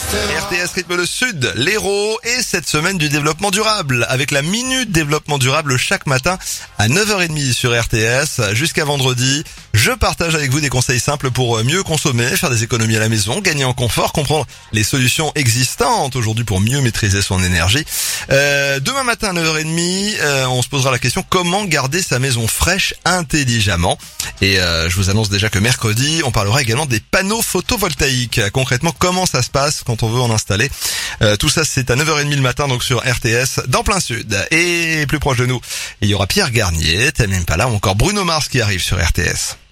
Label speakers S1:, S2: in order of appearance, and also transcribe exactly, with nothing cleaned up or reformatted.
S1: R T S rythme le sud, l'Hérault et cette semaine du développement durable avec la minute développement durable chaque matin à neuf heures trente sur R T S jusqu'à vendredi. Je partage avec vous des conseils simples pour mieux consommer, faire des économies à la maison, gagner en confort, comprendre les solutions existantes aujourd'hui pour mieux maîtriser son énergie. Euh, demain matin à neuf heures trente, euh, on se posera la question comment garder sa maison fraîche intelligemment. Et euh, je vous annonce déjà que mercredi, on parlera également des panneaux photovoltaïques. Concrètement, comment ça se passe quand on veut en installer. Euh, tout ça, c'est à neuf heures trente le matin, donc sur R T S, dans plein sud. Et plus proche de nous, il y aura Pierre Garnier, Tame Impala ou encore Bruno Mars qui arrive sur R T S.